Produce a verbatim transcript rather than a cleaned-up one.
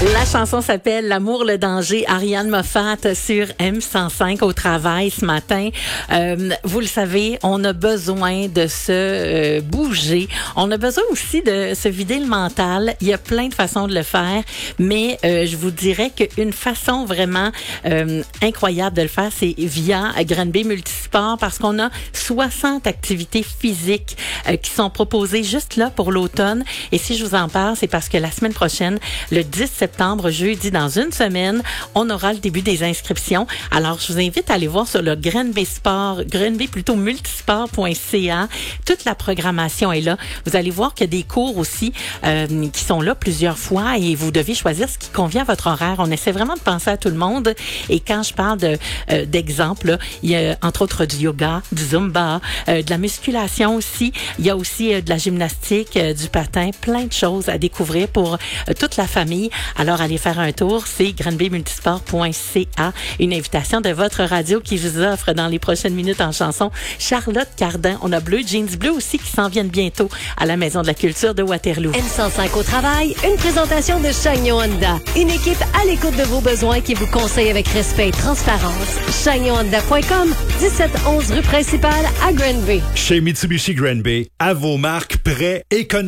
La chanson s'appelle L'amour, le danger. Ariane Moffat sur M cent cinq au travail ce matin. Euh, vous le savez, on a besoin de se euh, bouger. On a besoin aussi de se vider le mental. Il y a plein de façons de le faire, mais euh, je vous dirais qu'une façon vraiment euh, incroyable de le faire, c'est via Granby Multisport, parce qu'on a soixante activités physiques euh, qui sont proposées juste là pour l'automne. Et si je vous en parle, c'est parce que la semaine prochaine, le dix septembre, jeudi, dans une semaine, on aura le début des inscriptions. Alors, je vous invite à aller voir sur le Granby Sport, Granby plutôt multisport point c a. Toute la programmation est là. Vous allez voir qu'il y a des cours aussi euh, qui sont là plusieurs fois et vous devez choisir ce qui convient à votre horaire. On essaie vraiment de penser à tout le monde. Et quand je parle de euh, d'exemples, là, il y a entre autres du yoga, du zumba, euh, de la musculation aussi. Il y a aussi euh, de la gymnastique, euh, du patin, plein de choses à découvrir pour euh, toute la famille. Alors, allez faire un tour, c'est granby multisport point c a. Une invitation de votre radio qui vous offre dans les prochaines minutes en chanson Charlotte Cardin. On a Bleu Jeans Bleu aussi qui s'en viennent bientôt à la Maison de la Culture de Waterloo. M cent cinq au travail, une présentation de Chagnon Honda. Une équipe à l'écoute de vos besoins qui vous conseille avec respect et transparence. chagnon honda point com, dix-sept onze rue principale à Granby. Chez Mitsubishi Granby, à vos marques, prêts, économiques.